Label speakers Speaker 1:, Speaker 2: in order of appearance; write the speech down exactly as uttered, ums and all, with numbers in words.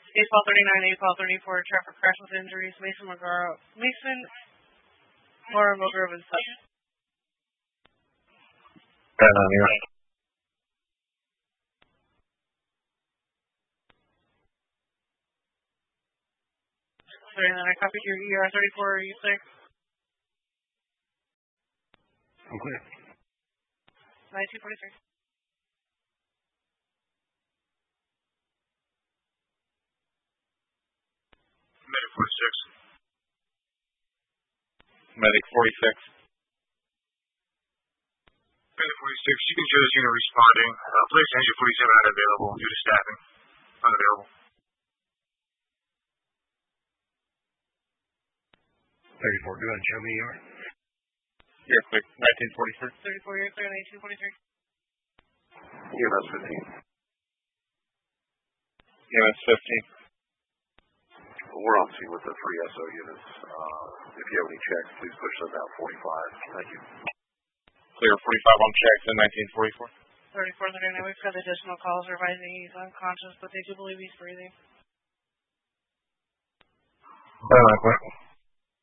Speaker 1: April thirty-nine, April thirty-four, traffic crash with injuries. Mason McGraw, Mason Laura McGraw is up.
Speaker 2: ten on here.
Speaker 1: thirty-nine, I copied your E R thirty-four, are you clear?
Speaker 2: I'm clear.
Speaker 1: nineteen forty-three.
Speaker 3: Medic forty-six.
Speaker 2: Medic forty-six.
Speaker 3: Medic forty-six, you can show this unit responding. Uh, police engine forty-seven unavailable due to staffing. Unavailable.
Speaker 2: thirty-four, go ahead and show me E R. You're quick, nineteen forty-three.
Speaker 1: thirty-four, you're clear, nineteen forty-three.
Speaker 2: E M S fifteen. E M S fifteen.
Speaker 4: We're on scene with the three S O units. Uh, if you have any checks, please push them down forty-five. Thank you.
Speaker 2: Clear forty-five on checks in nineteen forty-four.
Speaker 1: thirty-four, thirty-nine, we've got additional calls revising he's unconscious, but they do believe he's breathing.
Speaker 2: Uh,